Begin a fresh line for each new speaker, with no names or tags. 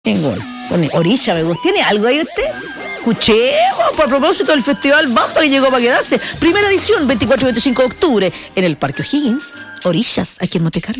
Ningún. Orilla me gusta. ¿Tiene algo ahí usted? Escuchemos, por propósito del Festival Bamba que llegó para quedarse. Primera edición, 24 y 25 de octubre, en el Parque O'Higgins. Orillas, aquí en Monte Carlo.